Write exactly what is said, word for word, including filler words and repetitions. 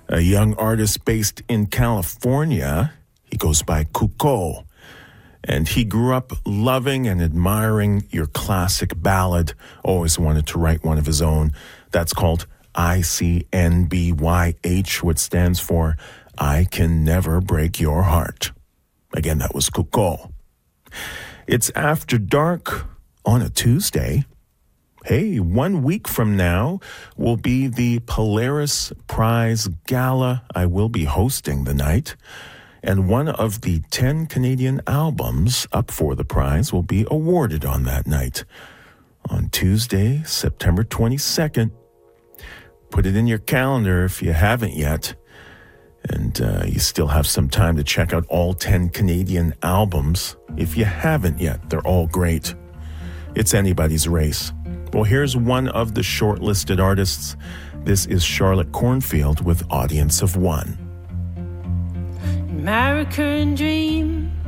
a young artist based in California. He goes by Kuko, and he grew up loving and admiring your classic ballad. Always wanted to write one of his own. That's called I C N B Y H, which stands for I Can Never Break Your Heart. Again, that was Kuko. It's After Dark on a Tuesday. Hey, one week from now will be the Polaris Prize Gala. I will be hosting the night. And one of the ten Canadian albums up for the prize will be awarded on that night. On Tuesday, September twenty-second. Put it in your calendar if you haven't yet. And uh, you still have some time to check out all ten Canadian albums. If you haven't yet, they're all great. It's anybody's race. Well, here's one of the shortlisted artists. This is Charlotte Cornfield with Audience of One. American dream,